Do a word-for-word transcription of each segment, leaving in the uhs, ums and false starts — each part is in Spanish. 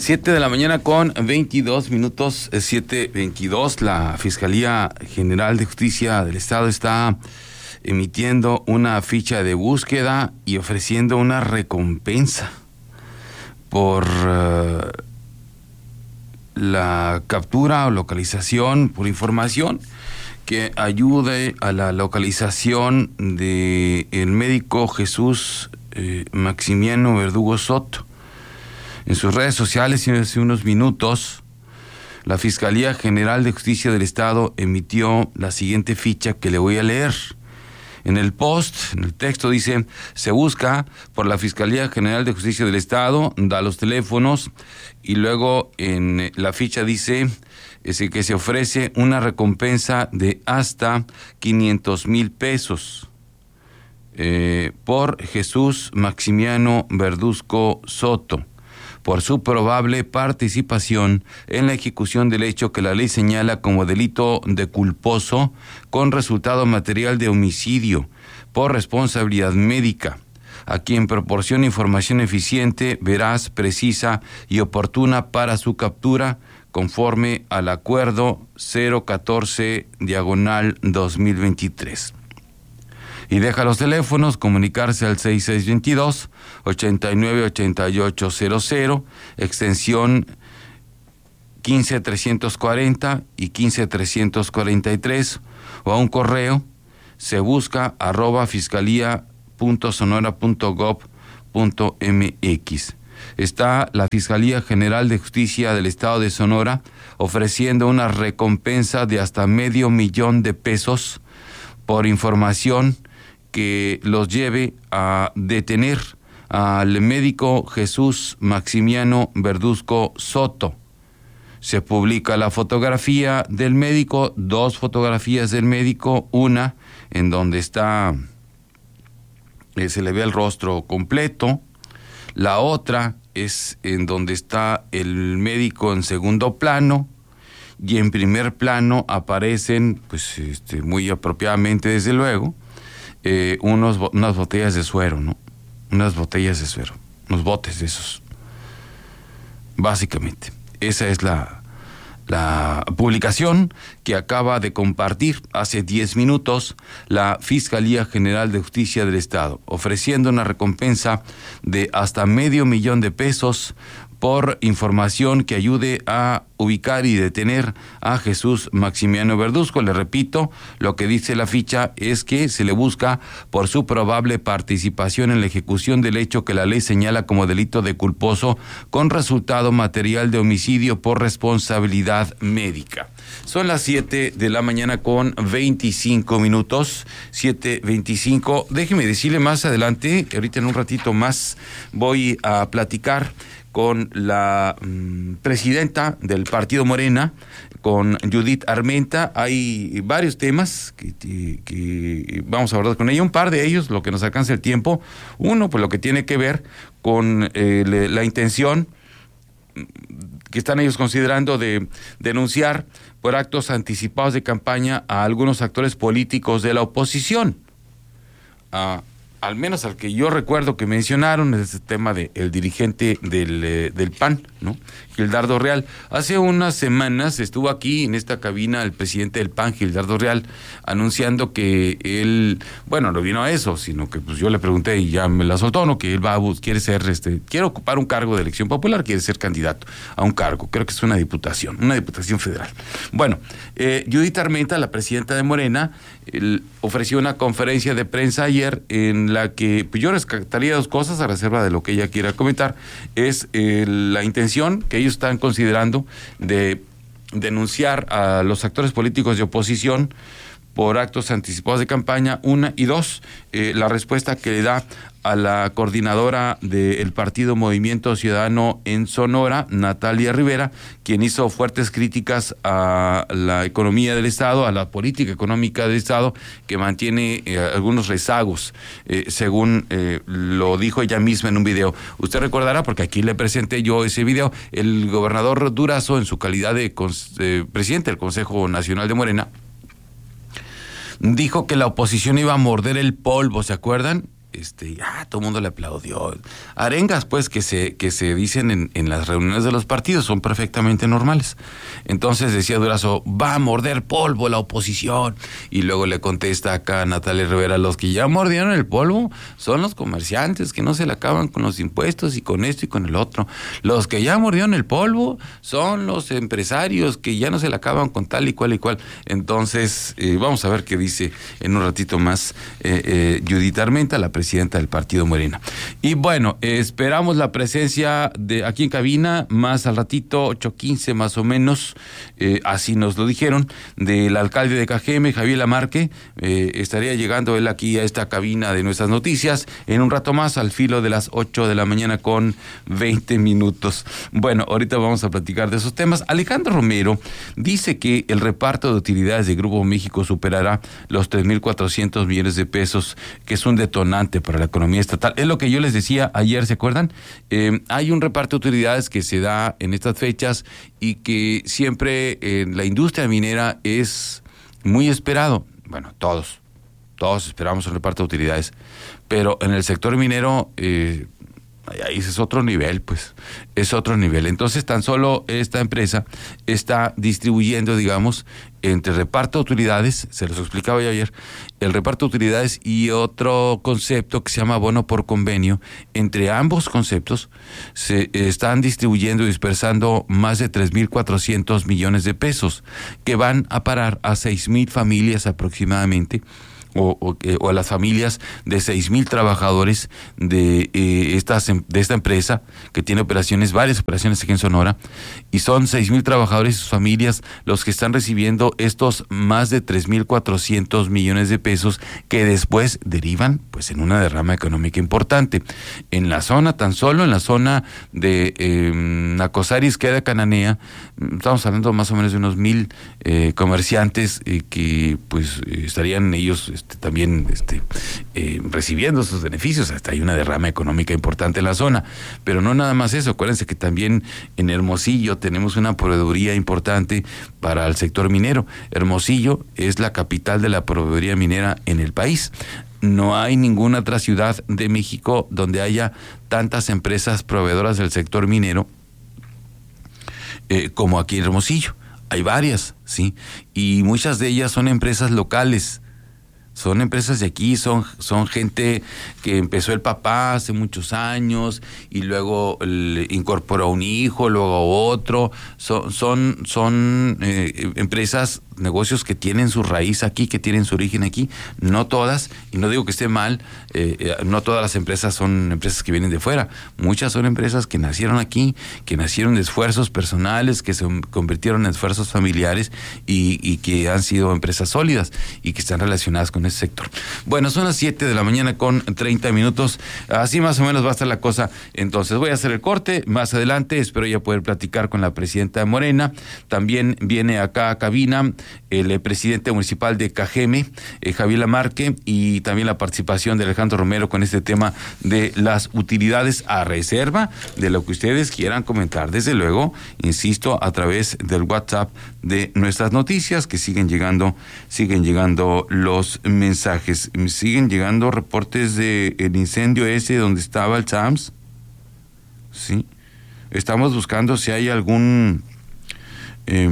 Siete de la mañana con veintidós minutos, siete veintidós. La Fiscalía General de Justicia del Estado está emitiendo una ficha de búsqueda y ofreciendo una recompensa por uh, la captura o localización, por información que ayude a la localización de el médico Jesús eh, Maximiano Verdugo Soto. En sus redes sociales, hace unos minutos, la Fiscalía General de Justicia del Estado emitió la siguiente ficha que le voy a leer. En el post, en el texto dice: se busca por la Fiscalía General de Justicia del Estado, da los teléfonos, y luego en la ficha dice es que se ofrece una recompensa de hasta quinientos mil pesos eh, por Jesús Maximiano Verduzco Soto, por su probable participación en la ejecución del hecho que la ley señala como delito de culposo con resultado material de homicidio por responsabilidad médica, a quien proporciona información eficiente, veraz, precisa y oportuna para su captura, conforme al acuerdo cero catorce diagonal dos mil veintitrés. Y deja los teléfonos, comunicarse al seis seis dos dos, ocho nueve ocho ocho cero cero, extensión quince trescientos cuarenta y quince trescientos cuarenta y tres, o a un correo se busca arroba fiscalía punto sonora punto gob punto mx. Está la Fiscalía General de Justicia del Estado de Sonora ofreciendo una recompensa de hasta medio millón de pesos por información que los lleve a detener al médico Jesús Maximiano Verduzco Soto. Se publica la fotografía del médico, dos fotografías del médico, una en donde está, eh, se le ve el rostro completo, la otra es en donde está el médico en segundo plano, y en primer plano aparecen, pues este, muy apropiadamente desde luego, Eh, unos, unas botellas de suero, ¿no? Unas botellas de suero, unos botes de esos. Básicamente, esa es la, la publicación que acaba de compartir hace diez minutos la Fiscalía General de Justicia del Estado, ofreciendo una recompensa de hasta medio millón de pesos por información que ayude a ubicar y detener a Jesús Maximiano Verduzco. Le repito, lo que dice la ficha es que se le busca por su probable participación en la ejecución del hecho que la ley señala como delito de culposo con resultado material de homicidio por responsabilidad médica. Son las siete de la mañana con veinticinco minutos, siete veinticinco. Déjeme decirle más adelante, ahorita en un ratito más voy a platicar con la mmm, presidenta del Partido Morena, con Judith Armenta. Hay varios temas que, que vamos a abordar con ella, un par de ellos, lo que nos alcanza el tiempo. Uno, pues lo que tiene que ver con eh, le, la intención que están ellos considerando de denunciar por actos anticipados de campaña a algunos actores políticos de la oposición. Ah, al menos al que yo recuerdo que mencionaron, es el tema del dirigente del, eh, del P A N, ¿no? Gildardo Real. Hace unas semanas estuvo aquí en esta cabina el presidente del P A N, Gildardo Real, anunciando que él, bueno, no vino a eso, sino que pues yo le pregunté y ya me la soltó, ¿no? Que él va a quiere ser, este, quiere ocupar un cargo de elección popular, quiere ser candidato a un cargo, creo que es una diputación, una diputación federal. Bueno, eh, Judith Armenta, la presidenta de Morena, él ofreció una conferencia de prensa ayer en la que pues yo rescataría dos cosas a reserva de lo que ella quiera comentar. Es eh, la intención que ellos están considerando de denunciar a los actores políticos de oposición por actos anticipados de campaña, una, y dos, eh, la respuesta que le da a la coordinadora del partido Movimiento Ciudadano en Sonora, Natalia Rivera, quien hizo fuertes críticas a la economía del Estado, a la política económica del Estado, que mantiene eh, algunos rezagos, eh, según eh, lo dijo ella misma en un video. Usted recordará, porque aquí le presenté yo ese video, el gobernador Durazo, en su calidad de eh, presidente del Consejo Nacional de Morena, dijo que la oposición iba a morder el polvo, ¿se acuerdan? este, ah, todo el mundo le aplaudió. Arengas, pues, que se, que se dicen en, en las reuniones de los partidos son perfectamente normales. Entonces decía Durazo, va a morder polvo la oposición. Y luego le contesta acá a Natalia Rivera, los que ya mordieron el polvo son los comerciantes, que no se le acaban con los impuestos y con esto y con el otro. Los que ya mordieron el polvo son los empresarios que ya no se le acaban con tal y cual y cual. Entonces, eh, vamos a ver qué dice en un ratito más eh, eh, Judith Armenta, la presidenta del partido Morena. Y bueno, eh, esperamos la presencia de aquí en cabina, más al ratito, ocho quince más o menos, eh, así nos lo dijeron, del alcalde de Cajeme, Javier Lamarque. Eh, estaría llegando él aquí a esta cabina de nuestras noticias en un rato más, al filo de las ocho de la mañana con veinte minutos. Bueno, ahorita vamos a platicar de esos temas. Alejandro Romero dice que el reparto de utilidades de Grupo México superará los tres mil cuatrocientos millones de pesos, que es un detonante para la economía estatal. Es lo que yo les decía ayer, ¿se acuerdan? Eh, hay un reparto de utilidades que se da en estas fechas y que siempre en la industria minera es muy esperado. Bueno, todos, todos esperamos un reparto de utilidades, pero en el sector minero, eh, ahí es otro nivel, pues, es otro nivel. Entonces, tan solo esta empresa está distribuyendo, digamos, entre reparto de utilidades, se los explicaba yo ayer, el reparto de utilidades y otro concepto que se llama bono por convenio. Entre ambos conceptos se están distribuyendo y dispersando más de tres mil cuatrocientos millones de pesos, que van a parar a seis mil familias aproximadamente, O, o, o a las familias de seis mil trabajadores de, eh, estas, de esta empresa que tiene operaciones, varias operaciones aquí en Sonora, y son seis mil trabajadores y sus familias los que están recibiendo estos más de tres mil cuatrocientos millones de pesos, que después derivan pues en una derrama económica importante. En la zona, tan solo en la zona de eh, Nacosari, Izquierda Cananea, estamos hablando más o menos de unos mil eh, comerciantes eh, que pues estarían ellos Este, también este, eh, recibiendo esos beneficios. Hasta hay una derrama económica importante en la zona, pero no nada más eso. Acuérdense que también en Hermosillo tenemos una proveeduría importante para el sector minero. Hermosillo es la capital de la proveeduría minera en el país. No hay ninguna otra ciudad de México donde haya tantas empresas proveedoras del sector minero eh, como aquí en Hermosillo. Hay varias, sí, y muchas de ellas son empresas locales. Son empresas de aquí, son, son gente que empezó el papá hace muchos años y luego le incorporó un hijo, luego otro. Son, son, son eh, empresas, negocios que tienen su raíz aquí, que tienen su origen aquí. No todas, y no digo que esté mal, eh, no todas las empresas son empresas que vienen de fuera. Muchas son empresas que nacieron aquí, que nacieron de esfuerzos personales, que se convirtieron en esfuerzos familiares y, y que han sido empresas sólidas y que están relacionadas con ese sector. Bueno, son las siete de la mañana con treinta minutos. Así más o menos va a estar la cosa. Entonces voy a hacer el corte. Más adelante espero ya poder platicar con la presidenta de Morena. También viene acá a cabina el eh, presidente municipal de Cajeme, eh, Javier Lamarque, y también la participación de Alejandro Romero con este tema de las utilidades, a reserva de lo que ustedes quieran comentar. Desde luego, insisto, a través del WhatsApp de nuestras noticias, que siguen llegando, siguen llegando los mensajes, siguen llegando reportes de el incendio ese donde estaba el S A M S. Sí, estamos buscando si hay algún eh,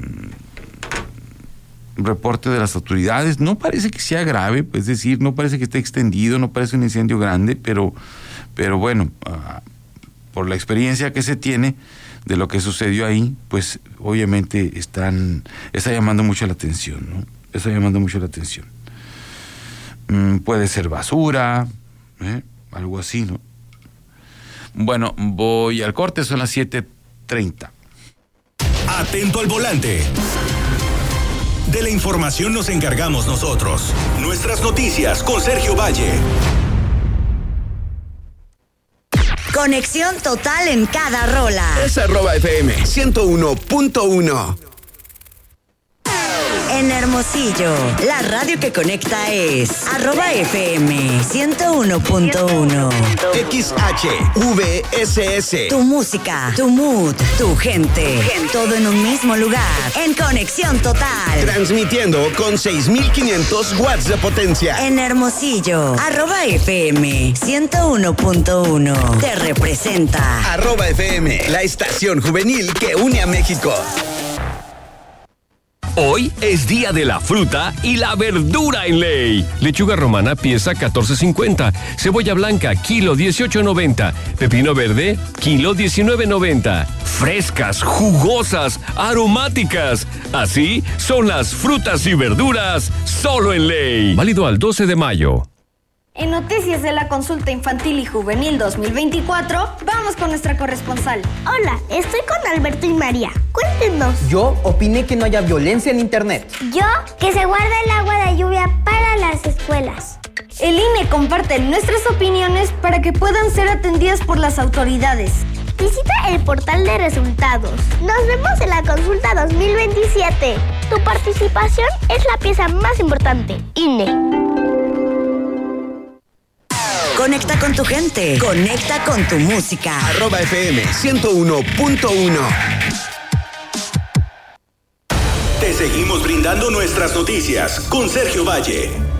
reporte de las autoridades. No parece que sea grave, es decir, no parece que esté extendido, no parece un incendio grande, pero, pero bueno, uh, por la experiencia que se tiene de lo que sucedió ahí, pues obviamente están, está llamando mucho la atención, ¿no? Está llamando mucho la atención. Mm, puede ser basura, ¿eh? Algo así, ¿no? Bueno, voy al corte, son las siete treinta. Atento al volante. De la información nos encargamos nosotros. Nuestras noticias con Sergio Valle. Conexión total en cada rola. Es arroba F M ciento uno punto uno. En Hermosillo, la radio que conecta es arroba F M ciento uno punto uno. X H V S S. Tu música, tu mood, tu gente. Todo en un mismo lugar. En conexión total. Transmitiendo con seis mil quinientos watts de potencia. En Hermosillo, arroba F M ciento uno punto uno. Te representa. Arroba F M, la estación juvenil que une a México. Hoy es día de la fruta y la verdura en Ley. Lechuga romana pieza catorce cincuenta, cebolla blanca kilo dieciocho noventa, pepino verde kilo diecinueve noventa. Frescas, jugosas, aromáticas. Así son las frutas y verduras solo en Ley. Válido al doce de mayo. En Noticias de la Consulta Infantil y Juvenil dos mil veinticuatro, vamos con nuestra corresponsal. Hola, estoy con Alberto y María. Cuéntenos. Yo opiné que no haya violencia en internet. Yo, que se guarda el agua de lluvia para las escuelas. El I N E comparte nuestras opiniones para que puedan ser atendidas por las autoridades. Visita el portal de resultados. Nos vemos en la consulta dos mil veintisiete. Tu participación es la pieza más importante. I N E. Conecta con tu gente. Conecta con tu música. Arroba F M ciento uno punto uno. Te seguimos brindando nuestras noticias con Sergio Valle.